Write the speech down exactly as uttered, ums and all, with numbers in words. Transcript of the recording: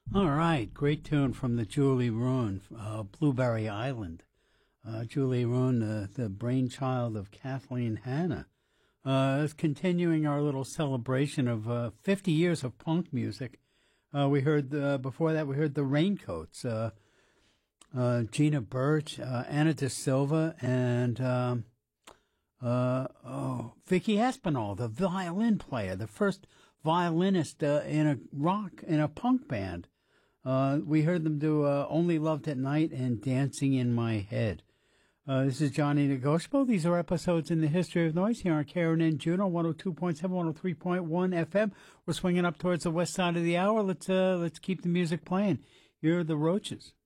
All right, great tune from the Julie Roon, uh, Blueberry Island. Uh, Julie Roon, uh, the brainchild of Kathleen Hanna, uh, is continuing our little celebration of uh, fifty years of punk music. Uh, we heard uh, before that we heard the Raincoats, uh, uh, Gina Birch, uh, Anna De Silva, and um, uh, oh, Vicky Espinal, the violin player, the first violinist uh, in a rock in a punk band. Uh, we heard them do uh, Only Loved at Night and Dancing in My Head. Uh, this is Johnny Negotiable. These are episodes in the history of noise here on K R N N Juneau, one oh two point seven, one oh three point one F M. We're swinging up towards the west side of the hour. Let's uh, let's keep the music playing. Here are the Roaches.